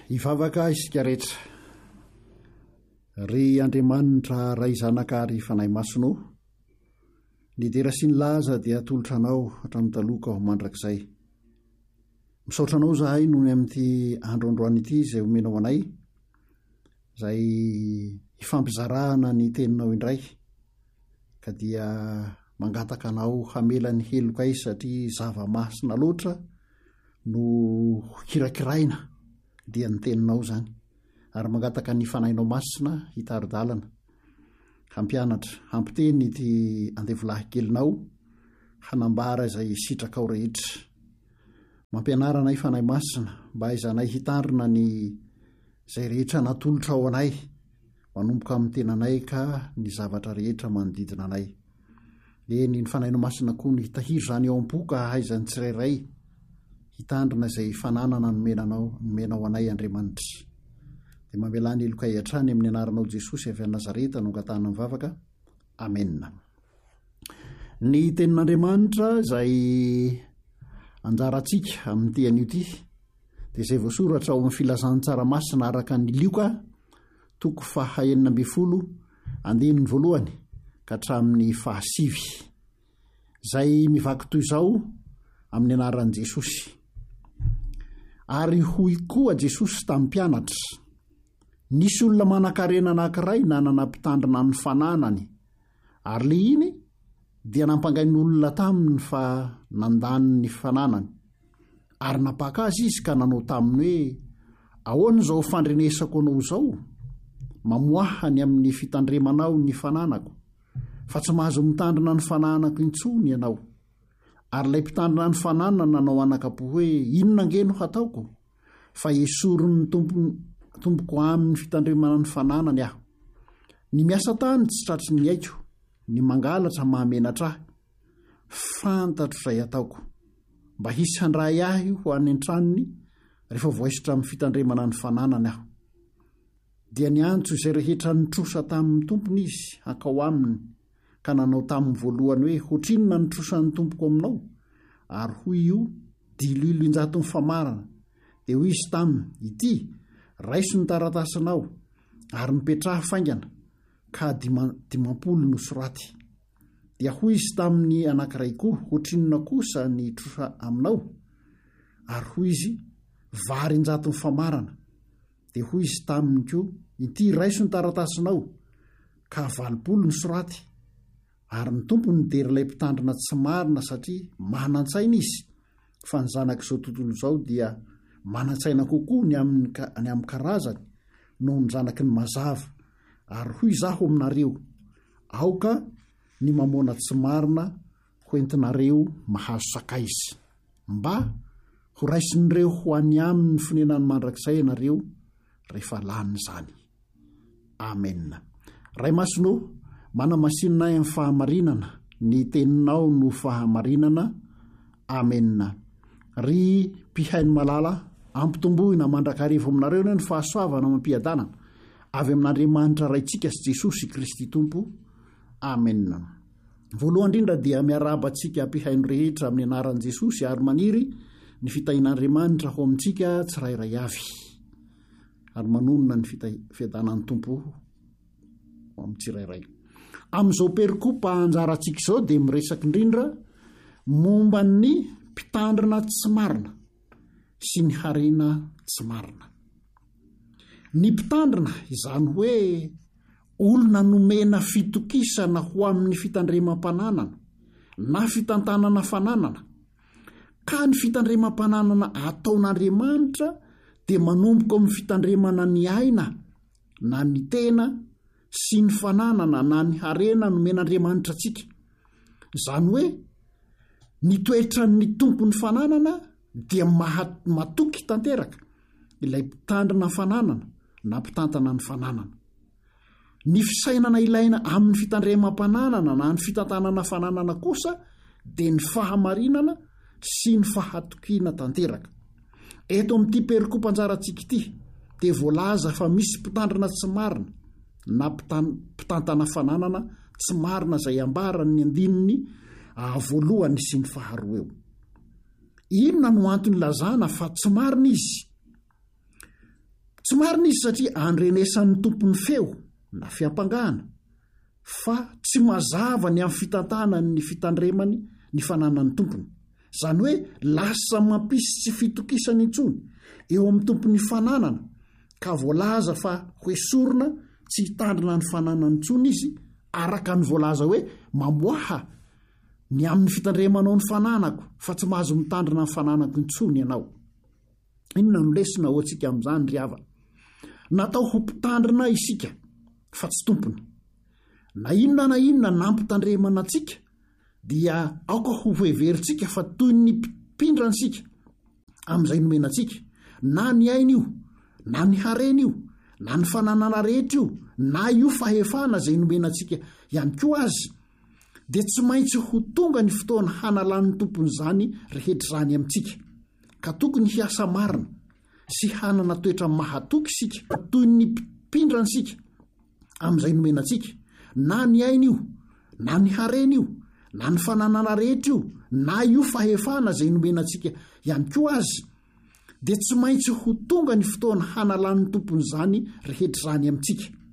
Ivavaka isika rehetra ry Andriamanitra ray zanaka ary fanahy masonao, ny dera sy ny laza dia tolotra anao hatramin'ny taloka aho mandrakizay. Misaotra anao zahay noho ny amin'ity androandroany ity izay omenao anay, izay hifampizarahana ny teninao indray, ka dia mangataka anao hamela ny helokay satria zava-masina loatra no kirakiraina dia ny teninao zany, ary mangataka ny fanahinao masina hitaridalana, hampianatra, hampiteny ity andevolahy kelinao, hanambara izay sitraka ao rehetra. Mampianara anay fanahy masina mba izanay hitandrina ny izay rehetra natolotra ao anay, manomboka amin'ny tenanay ka ny zavatra rehetra manodidina anay. Ny fanahinao masina koa ny hitahiry zany eo am-poka haizany tsirairay hitandrina izay fananana nomenao anay Andriamanitra. Dia mamela ny elokay hatrany amin'ny anaranao Jesosy avy any Nazareta no angatahana mivavaka. Amen. Ny tenin'Andriamanitra izay anjarantsika amin'ity anio ity dia izay voasoratra ao amin'ny filazan'ny tsaramasina araka ny Lioka 9:20 ka hatramin'ny 9, izay mivaky toy izao amin'ny anaran'i Jesosy. Ary hoy koa Jesosy tamin'ny mpianatra: nisy olona manan-karena anankiray nanana mpitandrina ny fananany, ary le iny dia nampangain'olona taminy fa nandany ny fananany, ary napaka azy izy ka nanao taminy hoe: ahoana izao fandrenesako anao izao? Mamoahany amin'ny fitandremanao ny fananako, fa tsy mahazo mitandrina ny fananako intsony ianao. Ary ilay mpitandrina ny fananana nanao anakapo hoe: inona nge no hataoko? Fa esorin'ny tompoko amin'ny fitandremana ny fananany aho. Ny miasa tany tsy tratry ny aiko, ny mangalatra mahamenatra ahy. Fantatro izay ataoko, mba hisy handray ahy ho any an-tranony rehefa voaisotra amin'ny fitandremana ny fananany aho. Dia niantso izay rehetra nitrosa tamin'ny tompony izy hankao aminy, ka nanao tamin'ny voalohany hoe: hoatrinona nitrosan'ny tompoko aminao? Ary hoy io: 10,000 mifamarana. Dia hoy izy taminy: ity, raiso ny taratasinao ary nipetraha faingana, ka 50 no soraty. Dia hoy izy tamin'ny anankiray koa: hoatrinona kosa ny trosa aminao? Ary hoy izy: 200 mifamarana. Dia hoy izy taminy koa: ity, raiso ny taratasinao, ka 80 ny soraty. Ary ny tompony nidery ilay mpitandrina tsy marina satria manan-tsaina izy, fa ny zanak'izao tontolo izao dia manan-tsaina kokoa ny amin'ny karazany noho ny zanaky ny mazava. Ary hoy izaho aminareo: aoka ny mamoana tsy marina ho entinareo mahazo sakaizy, mba ho raisin'ireo ho any amin'ny fonenany mandrakizay ianareo rehefa lany izany. Amen. Ray masonao, manamasinina amin'ny fahamarinana, ny teninao no fahamarinana. Amen. Ry mpihainy malala, ampitombohina mandrakarivo aminareo ny fahasoavana mampiadana avy amin'Andriamanitra raintsika sy Jesosy Kristy Tompo. Amen. Voalohany indrindra dia miarabantsika mpihaino rehetra amin'ny anaran'i Jesosy, ary maniry ny fitahin'Andriamanitra ho amintsika tsirairay avy, ary manonona ny fiadanan'ny Tompo ho amin'ny tsirairay. Amin'izao perikopa anjarantsika izao dia miresaky indrindra momba ny mpitandrina tsy marina sy ny harena tsy marina. Ny mpitandrina, izany hoe olona nomena fitokisana ho amin'ny fitandremam-pananana na fitantanana fananana, ka ny fitandremam-pananana ataon'Andriamanitra dia manomboka amin'ny fitandremana ny aina na ny tena sy ny fananana na ny harena nomen'Andriamanitra antsika. Izany hoe ny toetra ny tompon'ny fananana dia matoky tanteraka ilay mpitandrina fananana na mpitantana ny fananana. Ny fisainana ilaina amin'ny fitandremam-pananana na ny fitantanana fananana kosa dia ny fahamarinana sy ny fahatokiana tanteraka. Eto amin'ity perikopa anjarantsika ity dia voalaza fa misy mpitandrina tsy marina na mpitantana fananana tsy marina izay ambarany ny andininy voalohany sy ny faharoa eo. Inona no antony lazana fa tsy marina izy? tsy marina izy satria andrenesan'ny tompony feo na fiampangahana fa tsy mazava ny amin'ny fitantana ny fitandremany ny fananany tompony. Zany hoe lasa mampisy tsy fitokisany intsony eo amin'ny tompony fananana ka voalaza fa hoesorona tsy hitandrina ny fananany intsony izy araka ny voalaza hoe mamoaha ny amin'ny fitandremanao ny fananako fa tsy mahazo mitandrina ny fananako intsony ianao. Inona no lesona ho antsika amin'izany ry havana? Natao ho mpitandrina isika fa tsy tompony. Na inona nampitandremana antsika dia aoka ho hoeverintsika fa toy ny mpindransika amin'izay nomena antsika, na ny aina io, na ny harena io, na ny fananana rehetra io, na io fahefana izay nomena antsika ihany koa azy, dia tsy maintsy ho tonga ny fotoana hanalan'ny tompony izany rehetra izany amintsika. Ka tokony hiasa marina sy hanana toetra mahatoky isika toy ny mpindransika amin'izay nomena antsika, na ny aina io, na ny harena io, na ny fananana rehetra io, na io fahefana izay nomena antsika ihany koa azy, dia tsy maintsy ho tonga ny fotoana hanalan'ny tompony izany rehetra izany amintsika.